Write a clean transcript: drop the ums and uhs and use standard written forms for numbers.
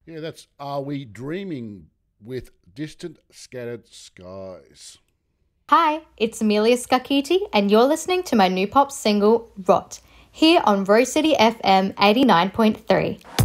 Yeah, that's Are We Dreaming with Distant Scattered Skies. Hi, it's Amelia Skakiti, and you're listening to my new pop single, Rot, here on Rose City FM 89.3.